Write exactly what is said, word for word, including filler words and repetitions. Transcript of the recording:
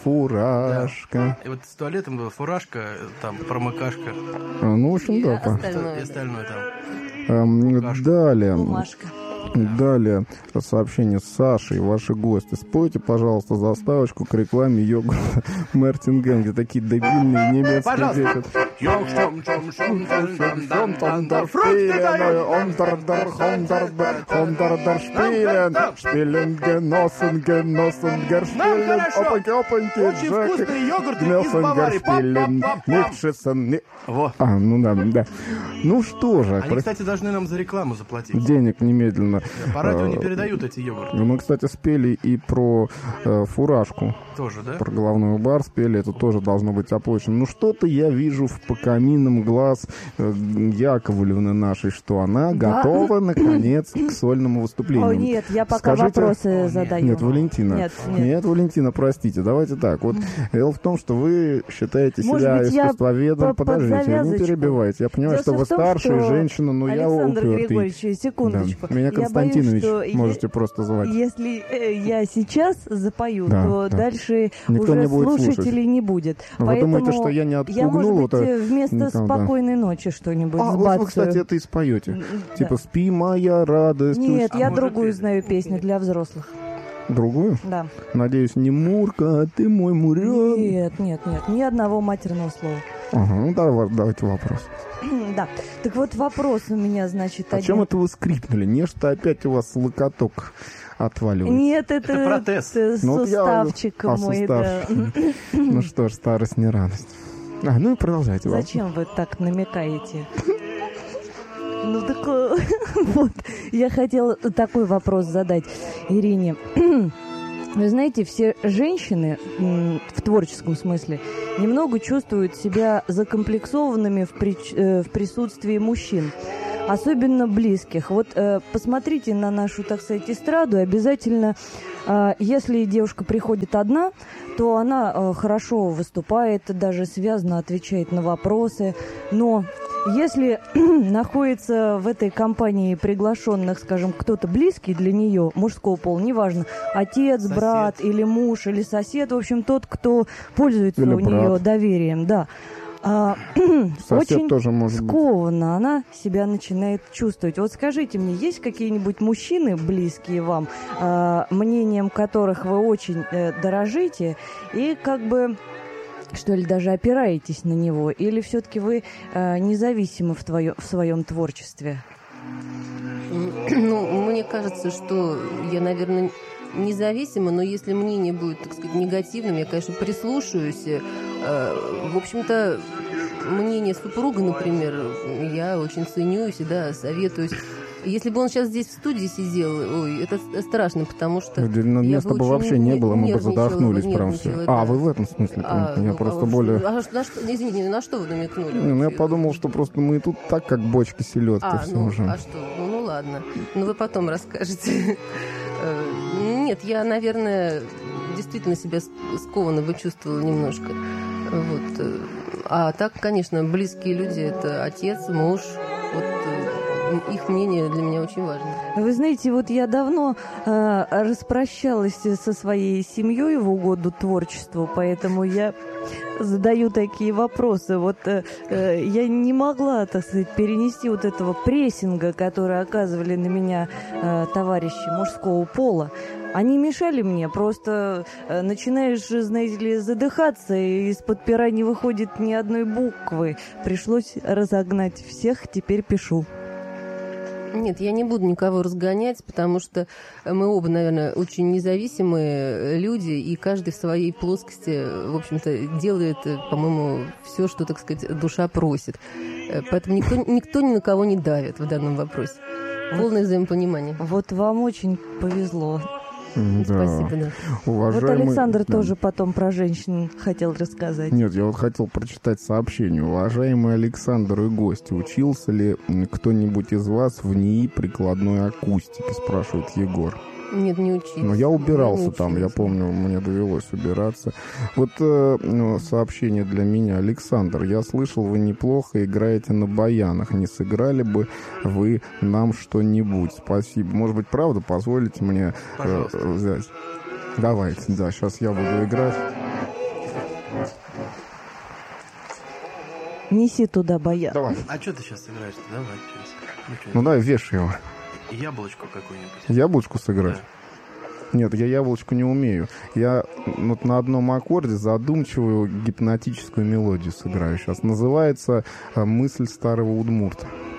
фуражка. Да. И вот с туалетом была фуражка, там, промокашка. А, ну, в общем, И да. остальное. И остальное там. Эм, далее. Бумажка. Далее сообщение с Сашей. Ваши гости. Спойте, пожалуйста, заставочку к рекламе йогурта Мертинген, где такие дебильные немецкие дети. Очень вкусный йогурт из Баварии. Во. А, ну да, да. Ну что же. Они, кстати, должны нам за рекламу заплатить. Денег немедленно. По радио не передают эти йогурты. Мы, кстати, спели и про э, фуражку. Тоже, да? Про головной убор спели, это тоже должно быть оплачено. Ну, что-то я вижу в по каминам глаз э, Яковлевны нашей, что она да? готова, наконец, к сольному выступлению. О, нет, я пока Скажите... вопросы О, задаю. Нет, Валентина. Нет, нет. нет, Валентина, простите. Давайте так. Вот дело в том, что вы считаете Может себя быть, искусствоведом. Подождите, не перебивайте. Я понимаю, Дело что вы том, старшая что... женщина, но Александр я упертый. Григорьевич, секундочку. Да. Меня Константинович боюсь, можете е... просто звать. Если э, я сейчас запою, да, то да. дальше Никто уже не будет слушателей слушать. не будет. Вы Поэтому думаете, что я не отпугнул? Я, может быть, это... вместо Никогда. «Спокойной ночи» что-нибудь а, сбацаю. вот вы, кстати, это и споете. Да. Типа «Спи, моя радость». Нет, а я может, другую и... знаю песню для взрослых. Другую? Да. Надеюсь, не Мурка, а ты мой Мурен. Нет, нет, нет, ни одного матерного слова. Ага, ну давай, давайте вопрос. Да, так вот вопрос у меня, значит, А один. чем это вы скрипнули? Не, что опять у вас локоток отваливается? Нет, это, это протез. это ну, суставчик я... мой, а, да. Ну что ж, старость не радость. А, ну и продолжайте. Зачем вы так намекаете? Ну так вот, я хотела такой вопрос задать Ирине. Вы знаете, все женщины в творческом смысле немного чувствуют себя закомплексованными в, при, в присутствии мужчин, особенно близких. Вот э, посмотрите на нашу, так сказать, эстраду, обязательно, э, если девушка приходит одна, то она э, хорошо выступает, даже связно отвечает на вопросы, но... Если находится в этой компании приглашенных, скажем, кто-то близкий для нее, мужского пола, неважно, отец, сосед. брат или муж, или сосед, в общем, тот, кто пользуется или у брат. нее доверием, да, а, очень тоже может скованно быть. Она себя начинает чувствовать. Вот скажите мне, есть какие-нибудь мужчины, близкие вам, а, мнением которых вы очень э, дорожите, и как бы... что ли, даже опираетесь на него? Или все-таки вы э, независимы в, твое, в своем творчестве? Ну, мне кажется, что я, наверное, независима, но если мнение будет, так сказать, негативным, я, конечно, прислушаюсь. Э, в общем-то, мнение супруга, например, я очень ценю и всегда советуюсь. Если бы он сейчас здесь в студии сидел, ой, это страшно, потому что... Места бы вообще не было, мы бы задохнулись прям все. Да. А, вы в этом смысле? А, я ну, просто а, более... А, на что, извините, на что вы намекнули? Ну, я подумал, что просто мы тут так, как бочки селедки, а, все ну, уже. А что? Ну, ну, ладно. Ну, вы потом расскажете. Нет, я, наверное, действительно себя скованно бы чувствовала немножко. Вот. А так, конечно, близкие люди – это отец, муж, вот... Их мнение для меня очень важно. Вы знаете, вот я давно э, распрощалась со своей семьей в угоду творчеству, поэтому я задаю такие вопросы. Вот э, э, я не могла, так сказать, перенести вот этого прессинга, который оказывали на меня э, товарищи мужского пола. Они мешали мне, просто э, начинаешь, знаете ли, задыхаться, и из-под пера не выходит ни одной буквы. Пришлось разогнать всех, теперь пишу. Нет, я не буду никого разгонять, потому что мы оба, наверное, очень независимые люди, и каждый в своей плоскости, в общем-то, делает, по-моему, все, что, так сказать, душа просит. Поэтому никто, никто ни на кого не давит в данном вопросе. Полное взаимопонимание. Вот вам очень повезло. Да. Спасибо, да. Вот Уважаемый... Александр да. тоже потом про женщин хотел рассказать. Нет, я вот хотел прочитать сообщение. Уважаемый Александр и гости, учился ли кто-нибудь из вас в НИИ прикладной акустики, спрашивает Егор. Нет, не учился. Но я убирался я там, я помню, мне довелось убираться. Вот э, ну, сообщение для меня. Александр, я слышал, вы неплохо играете на баянах. Не сыграли бы вы нам что-нибудь? Спасибо. Может быть, правда, позволите мне э, взять? Давайте, да, сейчас я буду играть. Неси туда баян. Давай. А что ты сейчас сыграешь-то? Давай сейчас. Ну да, вешай его. Яблочко какое-нибудь. Яблочку сыграть? Да. Нет, я яблочку не умею. Я вот на одном аккорде задумчивую гипнотическую мелодию сыграю сейчас. Называется «Мысль старого удмурта».